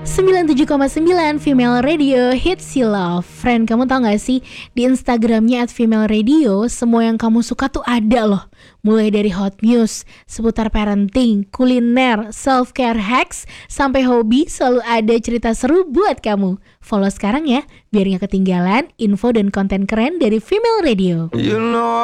97,9 Female Radio Hits You Love. Friend, kamu tau gak sih, di Instagramnya @female_radio semua yang kamu suka tuh ada loh. Mulai dari hot news, seputar parenting, kuliner, self-care hacks, sampai hobi, selalu ada cerita seru buat kamu. Follow sekarang ya, biar gak ketinggalan info dan konten keren dari Female Radio.